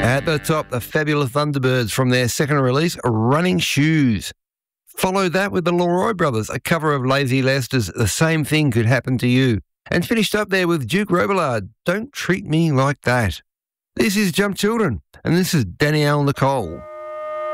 At the top, the fabulous Thunderbirds from their second release, Running Shoes. Follow that with the Leroy Brothers, a cover of Lazy Lester's The Same Thing Could Happen to You. And finished up there with Duke Robillard, Don't Treat Me Like That. This is Jump Children, and this is Danielle Nicole.